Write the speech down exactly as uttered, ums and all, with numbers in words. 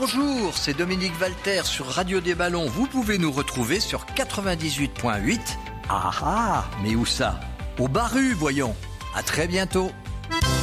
Bonjour, c'est Dominique Walter sur Radio des Ballons. Vous pouvez nous retrouver sur quatre-vingt-dix-huit point huit. Ah ah, mais où ça? Au Barru, voyons. À très bientôt.